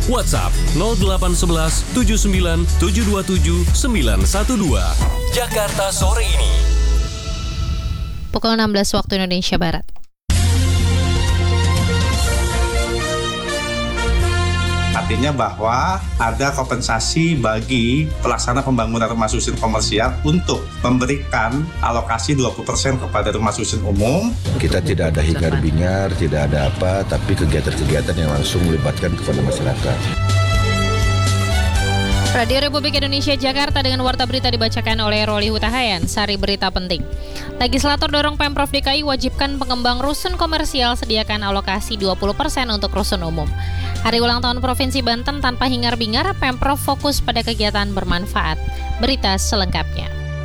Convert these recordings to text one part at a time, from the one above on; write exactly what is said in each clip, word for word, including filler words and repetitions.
WhatsApp nol delapan satu satu tujuh sembilan tujuh dua tujuh sembilan satu dua. Jakarta sore ini. Pukul enam belas waktu Indonesia Barat. Artinya bahwa ada kompensasi bagi pelaksana pembangunan rumah susun komersial untuk memberikan alokasi dua puluh persen kepada rumah susun umum. Kita tidak ada hingar-bingar, tidak ada apa, tapi kegiatan-kegiatan yang langsung melibatkan kepada masyarakat. Radio Republik Indonesia Jakarta dengan warta berita dibacakan oleh Roli Hutahayan. Sari berita penting. Legislator dorong Pemprov D K I wajibkan pengembang rusun komersial sediakan alokasi dua puluh persen untuk rusun umum. Hari ulang tahun Provinsi Banten tanpa hingar-bingar, Pemprov fokus pada kegiatan bermanfaat. Berita selengkapnya.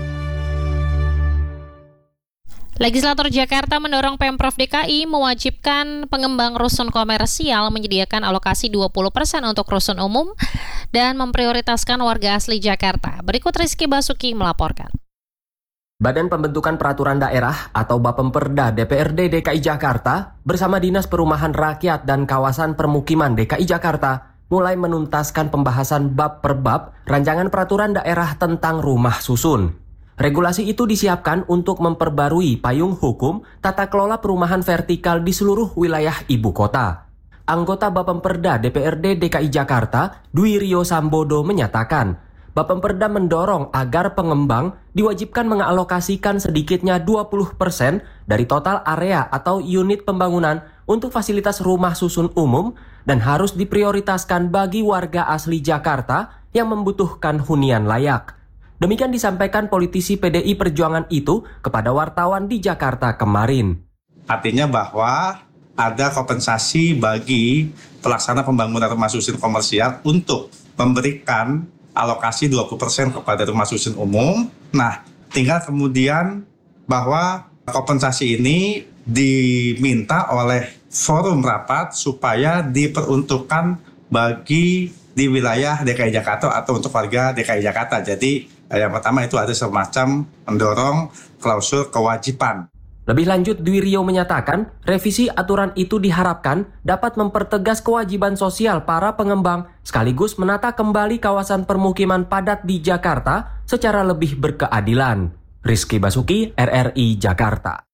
Legislator Jakarta mendorong Pemprov D K I mewajibkan pengembang rusun komersial menyediakan alokasi dua puluh persen untuk rusun umum dan memprioritaskan warga asli Jakarta. Berikut Rizky Basuki melaporkan. Badan Pembentukan Peraturan Daerah atau Bapemperda D P R D D K I Jakarta bersama Dinas Perumahan Rakyat dan Kawasan Permukiman D K I Jakarta mulai menuntaskan pembahasan bab per bab rancangan peraturan daerah tentang rumah susun. Regulasi itu disiapkan untuk memperbarui payung hukum tata kelola perumahan vertikal di seluruh wilayah ibu kota. Anggota Bapemperda D P R D D K I Jakarta, Dwi Rio Sambodo menyatakan, Bapemperda mendorong agar pengembang diwajibkan mengalokasikan sedikitnya dua puluh persen dari total area atau unit pembangunan untuk fasilitas rumah susun umum dan harus diprioritaskan bagi warga asli Jakarta yang membutuhkan hunian layak. Demikian disampaikan politisi P D I Perjuangan itu kepada wartawan di Jakarta kemarin. Artinya bahwa ada kompensasi bagi pelaksana pembangunan rumah susun komersial untuk memberikan alokasi dua puluh persen kepada rumah susun umum. Nah, tinggal kemudian bahwa kompensasi ini diminta oleh forum rapat supaya diperuntukkan bagi di wilayah D K I Jakarta atau untuk warga D K I Jakarta. Jadi yang pertama itu ada semacam mendorong klausul kewajiban. Lebih lanjut, Dwi Rio menyatakan, revisi aturan itu diharapkan dapat mempertegas kewajiban sosial para pengembang sekaligus menata kembali kawasan permukiman padat di Jakarta secara lebih berkeadilan. Rizky Basuki, R R I Jakarta.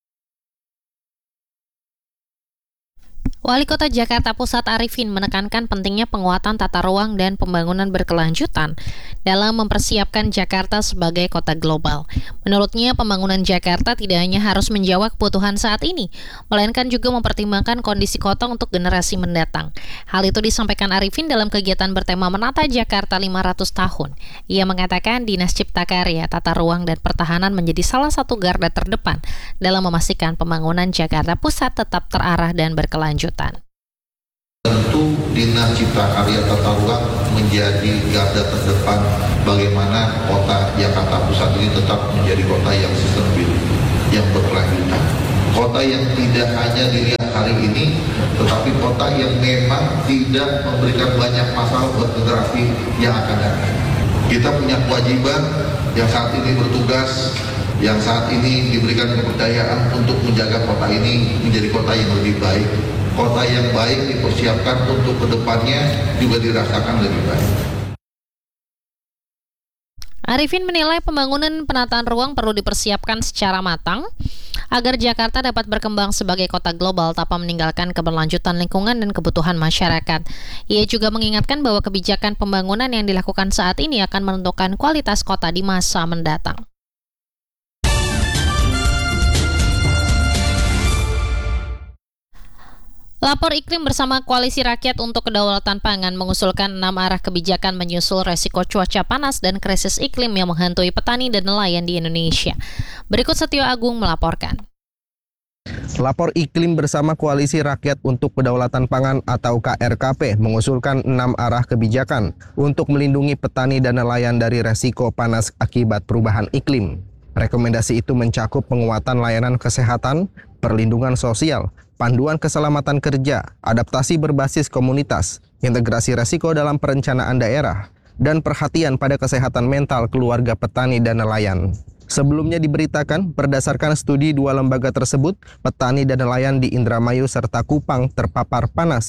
Wali Kota Jakarta Pusat Arifin menekankan pentingnya penguatan tata ruang dan pembangunan berkelanjutan dalam mempersiapkan Jakarta sebagai kota global. Menurutnya, pembangunan Jakarta tidak hanya harus menjawab kebutuhan saat ini, melainkan juga mempertimbangkan kondisi kota untuk generasi mendatang. Hal itu disampaikan Arifin dalam kegiatan bertema Menata Jakarta lima ratus tahun. Ia mengatakan Dinas Cipta Karya, Tata Ruang dan Pertahanan menjadi salah satu garda terdepan dalam memastikan pembangunan Jakarta Pusat tetap terarah dan berkelanjutan. Tentu Dinas Cipta Karya Tata Ruang menjadi garda terdepan bagaimana kota Jakarta Pusat ini tetap menjadi kota yang sustainable, yang berkelanjutan. Kota yang tidak hanya dilihat hari ini, tetapi kota yang memang tidak memberikan banyak masalah buat generasi yang akan datang. Kita punya kewajiban yang saat ini bertugas, yang saat ini diberikan kepercayaan untuk menjaga kota ini menjadi kota yang lebih baik. Kota yang baik dipersiapkan untuk kedepannya juga dirasakan lebih baik. Arifin menilai pembangunan penataan ruang perlu dipersiapkan secara matang agar Jakarta dapat berkembang sebagai kota global tanpa meninggalkan keberlanjutan lingkungan dan kebutuhan masyarakat. Ia juga mengingatkan bahwa kebijakan pembangunan yang dilakukan saat ini akan menentukan kualitas kota di masa mendatang. Lapor Iklim bersama Koalisi Rakyat untuk Kedaulatan Pangan mengusulkan enam arah kebijakan menyusul resiko cuaca panas dan krisis iklim yang menghantui petani dan nelayan di Indonesia. Berikut Setio Agung melaporkan. Lapor Iklim bersama Koalisi Rakyat untuk Kedaulatan Pangan atau K R K P mengusulkan enam arah kebijakan untuk melindungi petani dan nelayan dari resiko panas akibat perubahan iklim. Rekomendasi itu mencakup penguatan layanan kesehatan, perlindungan sosial, panduan keselamatan kerja, adaptasi berbasis komunitas, integrasi resiko dalam perencanaan daerah, dan perhatian pada kesehatan mental keluarga petani dan nelayan. Sebelumnya diberitakan, berdasarkan studi dua lembaga tersebut, petani dan nelayan di Indramayu serta Kupang terpapar panas.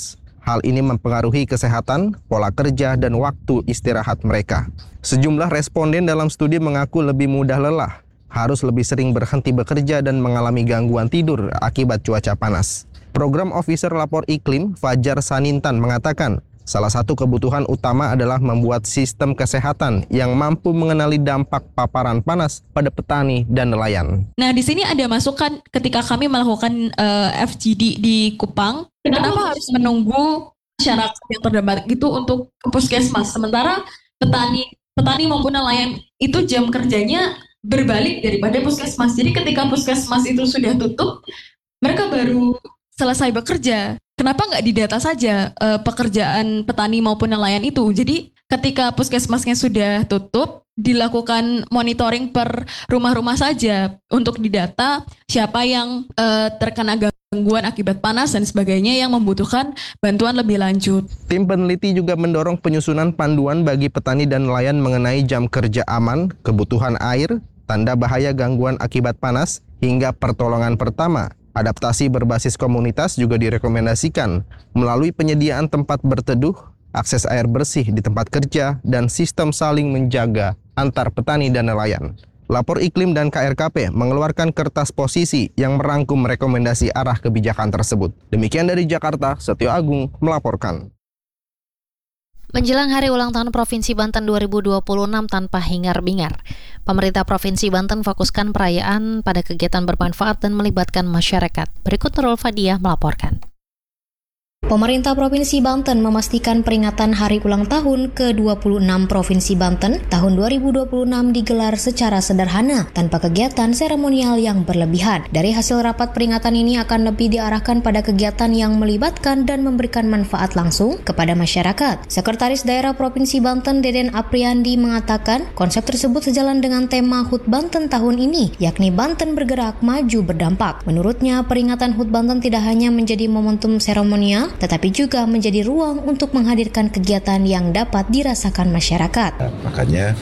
Hal ini mempengaruhi kesehatan, pola kerja, dan waktu istirahat mereka. Sejumlah responden dalam studi mengaku lebih mudah lelah, harus lebih sering berhenti bekerja dan mengalami gangguan tidur akibat cuaca panas. Program Officer Lapor Iklim, Fajar Sanintan, mengatakan, salah satu kebutuhan utama adalah membuat sistem kesehatan yang mampu mengenali dampak paparan panas pada petani dan nelayan. Nah, di sini ada masukan ketika kami melakukan uh, F G D di Kupang, kenapa harus menunggu masyarakat yang terdampak itu untuk ke puskesmas, sementara petani petani maupun nelayan itu jam kerjanya berbalik daripada puskesmas. Jadi ketika puskesmas itu sudah tutup, mereka baru selesai bekerja. Kenapa nggak didata saja uh, pekerjaan petani maupun nelayan itu? Jadi ketika puskesmasnya sudah tutup, dilakukan monitoring per rumah-rumah saja untuk didata siapa yang uh, terkena gangguan akibat panas dan sebagainya yang membutuhkan bantuan lebih lanjut. Tim peneliti juga mendorong penyusunan panduan bagi petani dan nelayan mengenai jam kerja aman, kebutuhan air, tanda bahaya gangguan akibat panas, hingga pertolongan pertama. Adaptasi berbasis komunitas juga direkomendasikan melalui penyediaan tempat berteduh, akses air bersih di tempat kerja, dan sistem saling menjaga antar petani dan nelayan. Lapor Iklim dan K R K P mengeluarkan kertas posisi yang merangkum rekomendasi arah kebijakan tersebut. Demikian dari Jakarta, Setio Agung melaporkan. Menjelang Hari Ulang Tahun Provinsi Banten dua ribu dua puluh enam tanpa hingar-bingar, pemerintah Provinsi Banten fokuskan perayaan pada kegiatan bermanfaat dan melibatkan masyarakat. Berikut Nurul Fadiah melaporkan. Pemerintah Provinsi Banten memastikan peringatan Hari Ulang Tahun ke dua puluh enam Provinsi Banten tahun dua ribu dua puluh enam digelar secara sederhana tanpa kegiatan seremonial yang berlebihan. Dari hasil rapat peringatan ini akan lebih diarahkan pada kegiatan yang melibatkan dan memberikan manfaat langsung kepada masyarakat. Sekretaris Daerah Provinsi Banten Deden Apriandi mengatakan konsep tersebut sejalan dengan tema H U T Banten tahun ini, yakni Banten bergerak maju berdampak. Menurutnya, peringatan H U T Banten tidak hanya menjadi momentum seremonial, tetapi juga menjadi ruang untuk menghadirkan kegiatan yang dapat dirasakan masyarakat. Makanya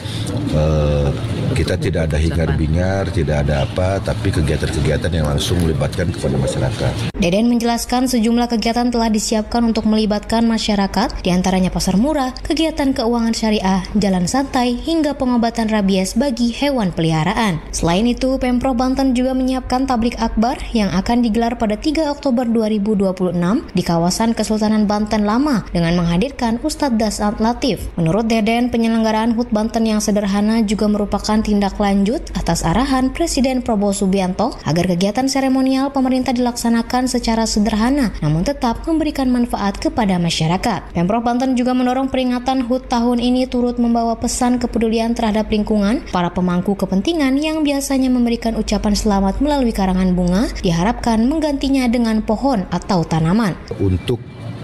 eh, kita tidak ada hingar-bingar, tidak ada apa, tapi kegiatan-kegiatan yang langsung melibatkan kepada masyarakat. Deden menjelaskan sejumlah kegiatan telah disiapkan untuk melibatkan masyarakat, diantaranya pasar murah, kegiatan keuangan syariah, jalan santai, hingga pengobatan rabies bagi hewan peliharaan. Selain itu, Pemprov Banten juga menyiapkan tablik akbar yang akan digelar pada tiga Oktober dua ribu dua puluh enam di kawasan Kesultanan Banten Lama dengan menghadirkan Ustadz Dasat Latif. Menurut Deden, penyelenggaraan H U T Banten yang sederhana juga merupakan tindak lanjut atas arahan Presiden Prabowo Subianto agar kegiatan seremonial pemerintah dilaksanakan secara sederhana namun tetap memberikan manfaat kepada masyarakat. Pemprov Banten juga mendorong peringatan H U T tahun ini turut membawa pesan kepedulian terhadap lingkungan. Para pemangku kepentingan yang biasanya memberikan ucapan selamat melalui karangan bunga diharapkan menggantinya dengan pohon atau tanaman. Untuk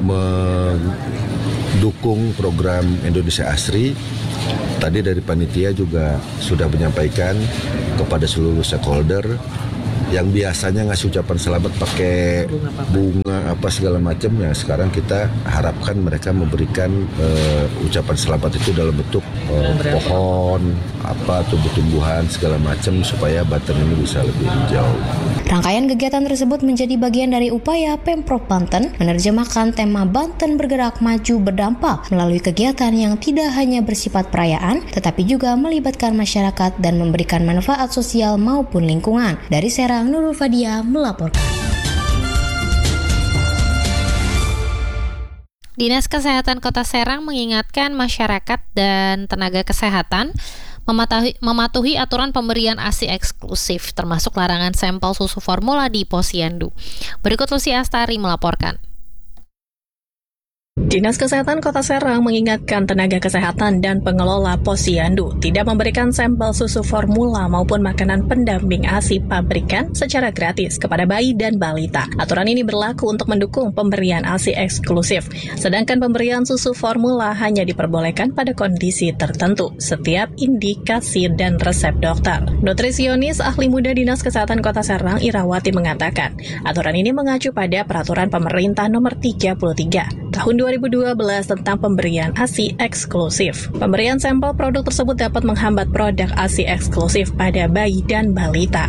mendukung program Indonesia Asri, tadi dari panitia juga sudah menyampaikan kepada seluruh stakeholder yang biasanya ngasih ucapan selamat pakai bunga apa segala macam, ya sekarang kita harapkan mereka memberikan uh, ucapan selamat itu dalam bentuk uh, pohon apa tumbuh-tumbuhan segala macam supaya Banten ini bisa lebih hijau. Rangkaian kegiatan tersebut menjadi bagian dari upaya Pemprov Banten menerjemahkan tema Banten bergerak maju berdampak melalui kegiatan yang tidak hanya bersifat perayaan tetapi juga melibatkan masyarakat dan memberikan manfaat sosial maupun lingkungan. Dari Serang, Nurul Fadia melaporkan. Dinas Kesehatan Kota Serang mengingatkan masyarakat dan tenaga kesehatan mematuhi, mematuhi aturan pemberian A S I eksklusif, termasuk larangan sampel susu formula di Posyandu. Berikut Lucy Astari melaporkan. Dinas Kesehatan Kota Serang mengingatkan tenaga kesehatan dan pengelola Posyandu tidak memberikan sampel susu formula maupun makanan pendamping A S I pabrikan secara gratis kepada bayi dan balita. Aturan ini berlaku untuk mendukung pemberian A S I eksklusif, sedangkan pemberian susu formula hanya diperbolehkan pada kondisi tertentu setiap indikasi dan resep dokter. Nutrisionis ahli muda Dinas Kesehatan Kota Serang Irawati mengatakan, aturan ini mengacu pada Peraturan Pemerintah Nomor tiga puluh tiga Tahun dua ribu dua belas tentang pemberian A S I eksklusif. Pemberian sampel produk tersebut dapat menghambat produk A S I eksklusif pada bayi dan balita.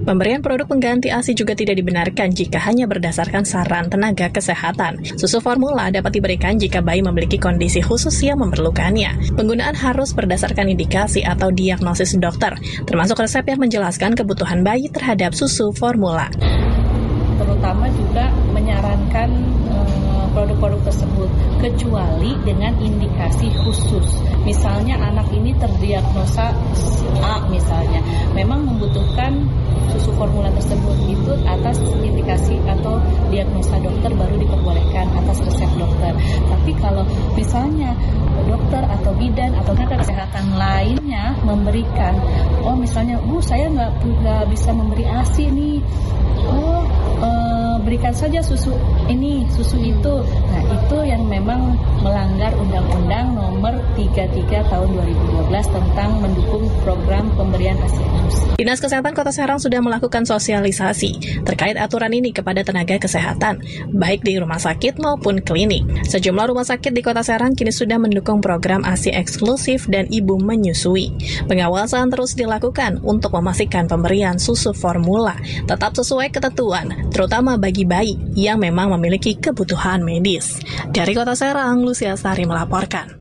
Pemberian produk pengganti A S I juga tidak dibenarkan jika hanya berdasarkan saran tenaga kesehatan. Susu formula dapat diberikan jika bayi memiliki kondisi khusus yang memerlukannya. Penggunaan harus berdasarkan indikasi atau diagnosis dokter, termasuk resep yang menjelaskan kebutuhan bayi terhadap susu formula. Terutama juga menyarankan eh, produk-produk tersebut kecuali dengan indikasi khusus. Misalnya anak ini terdiagnosa A misalnya, memang membutuhkan susu formula tersebut itu atas indikasi atau diagnosa dokter baru diperbolehkan atas resep dokter. Tapi kalau misalnya dokter atau bidan atau tenaga kesehatan lainnya memberikan, oh misalnya, bu saya nggak nggak bisa memberi A S I nih, oh eh, berikan saja susu ini, susu itu. Nah itu yang memang melanggar Undang-Undang Nomor tiga puluh tiga Tahun dua ribu dua belas tentang mendukung program pemberian A S I eksklusif. Dinas Kesehatan Kota Serang sudah melakukan sosialisasi terkait aturan ini kepada tenaga kesehatan, baik di rumah sakit maupun klinik. Sejumlah rumah sakit di Kota Serang kini sudah mendukung program A S I eksklusif dan ibu menyusui. Pengawasan terus dilakukan untuk memastikan pemberian susu formula tetap sesuai ketentuan, terutama bagi bayi yang memang memiliki kebutuhan medis. Dari Kota Serang, Lucia Sari melaporkan.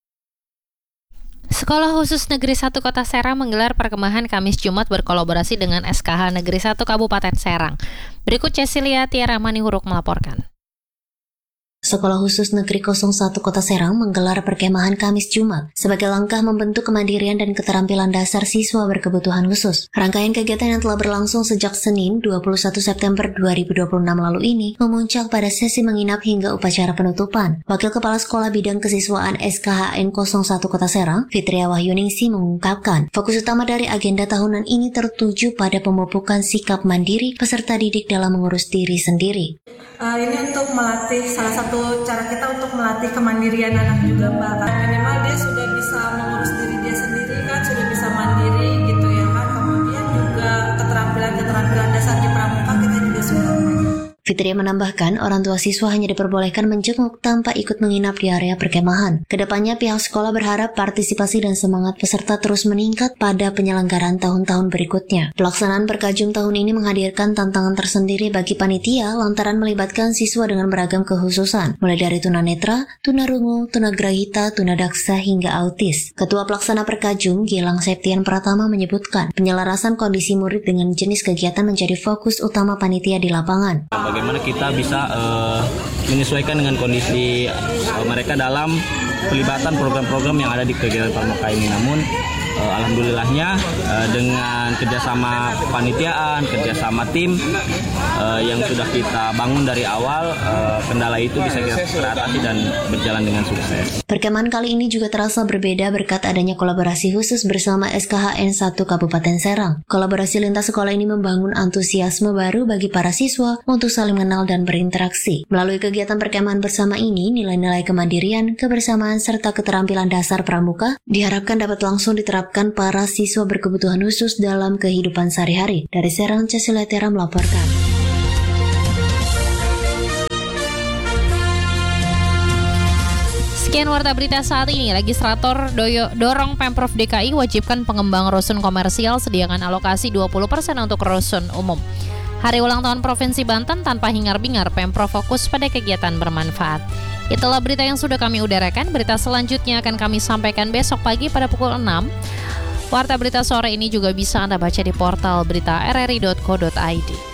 Sekolah Khusus Negeri satu Kota Serang menggelar perkemahan Kamis Jumat berkolaborasi dengan S K H Negeri satu Kabupaten Serang. Berikut Cecilia Tiara Manihuruk melaporkan. Sekolah Khusus Negeri nol satu Kota Serang menggelar perkemahan Kamis Jumat sebagai langkah membentuk kemandirian dan keterampilan dasar siswa berkebutuhan khusus. Rangkaian kegiatan yang telah berlangsung sejak Senin dua puluh satu September dua ribu dua puluh enam lalu ini memuncak pada sesi menginap hingga upacara penutupan. Wakil Kepala Sekolah Bidang Kesiswaan S K H N nol satu Kota Serang, Fitria Wahyuningsi mengungkapkan, fokus utama dari agenda tahunan ini tertuju pada pemupukan sikap mandiri peserta didik dalam mengurus diri sendiri. Uh, ini untuk melatih, salah satu cara kita untuk melatih kemandirian anak juga, Mbak. Minimal dia sudah bisa mengurus diri dia sendiri kan, sudah bisa mandiri gitu ya kan. Kemudian juga keterampilan-keterampilan dasar di pramuka kita juga sudah. Fitria menambahkan, orang tua siswa hanya diperbolehkan menjenguk tanpa ikut menginap di area perkemahan. Kedepannya pihak sekolah berharap partisipasi dan semangat peserta terus meningkat pada penyelenggaraan tahun-tahun berikutnya. Pelaksanaan Perkajum tahun ini menghadirkan tantangan tersendiri bagi panitia lantaran melibatkan siswa dengan beragam kekhususan, mulai dari tunanetra, tunarungu, tunagrahita, tunadaksa hingga autis. Ketua Pelaksana Perkajum, Gilang Septian Pratama menyebutkan, penyelarasan kondisi murid dengan jenis kegiatan menjadi fokus utama panitia di lapangan. Bagaimana kita bisa uh, menyesuaikan dengan kondisi uh, mereka dalam pelibatan program-program yang ada di kegiatan pramuka ini. Namun uh, alhamdulillahnya uh, dengan kerjasama panitiaan, kerjasama tim uh, yang sudah kita bangun dari awal, uh, kendala itu bisa kita teratasi dan berjalan dengan sukses. Perkemahan kali ini juga terasa berbeda berkat adanya kolaborasi khusus bersama S K H N satu Kabupaten Serang. Kolaborasi lintas sekolah ini membangun antusiasme baru bagi para siswa untuk saling mengenal dan berinteraksi. Melalui kegiatan perkemahan bersama ini, nilai-nilai kemandirian, kebersamaan, serta keterampilan dasar pramuka diharapkan dapat langsung diterapkan para siswa berkebutuhan khusus dalam kehidupan sehari-hari. Dari Serang, Cecilia Tiara melaporkan. Sekian warta berita saat ini. Legislator doyo, dorong Pemprov D K I wajibkan pengembang rusun komersial sediakan alokasi dua puluh persen untuk rusun umum. Hari ulang tahun Provinsi Banten tanpa hingar-bingar, Pemprov fokus pada kegiatan bermanfaat. Itulah berita yang sudah kami udarakan. Berita selanjutnya akan kami sampaikan besok pagi pada pukul enam. Warta berita sore ini juga bisa Anda baca di portal berita r r i dot co dot i d.